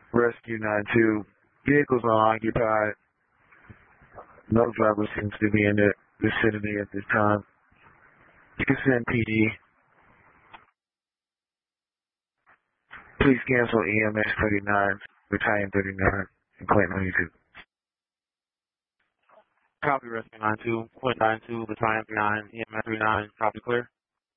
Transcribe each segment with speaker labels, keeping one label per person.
Speaker 1: Rescue 9-2. Vehicles are occupied. No driver seems to be in the vicinity at this time. You can send PD. Please cancel EMS 39, Battalion 39, and Clinton 22.
Speaker 2: Copy, Rescue 9-2, Point 9-2, Battalion 39, EMS 39, copy clear.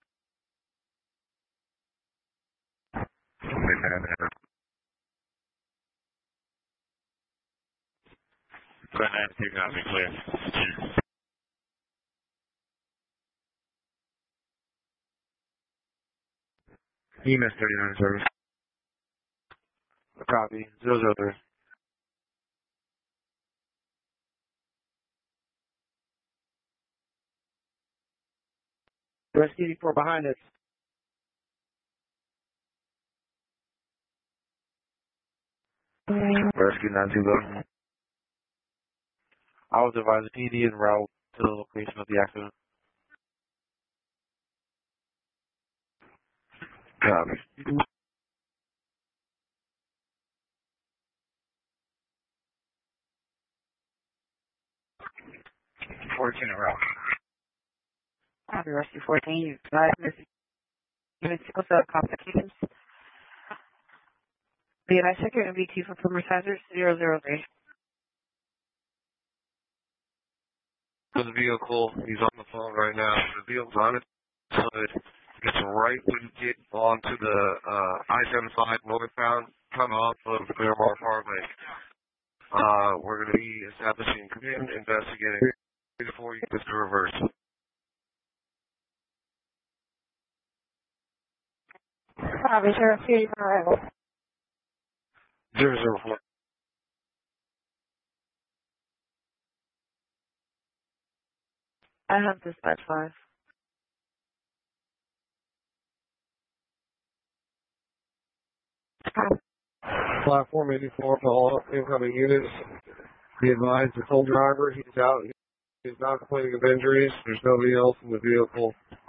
Speaker 3: Point 9-2, copy clear.
Speaker 1: EMS 39 service.
Speaker 2: Copy, 003.
Speaker 4: Rescue 4 behind us.
Speaker 1: Rescue 9-2, go.
Speaker 2: I was advised PD en route to the location of the accident.
Speaker 1: Copy.
Speaker 5: in a row.
Speaker 6: Copy, Rescue 14. You advise missing sickle cell complications. The advice sector and V2 for Plymouth Hazards 003.
Speaker 7: For the vehicle, he's on the phone right now. The vehicle's on its hood. It's right when you get onto the I-75 northbound, come off of the Claremont Parkway. We're going to be establishing command, investigating before you get to reverse.
Speaker 6: Copy, 0 arrival.
Speaker 7: 004.
Speaker 6: I have dispatch 5.
Speaker 7: Platform 84 for all incoming units. Be advised the sole driver, he's out. He's not complaining of injuries. There's nobody else in the vehicle.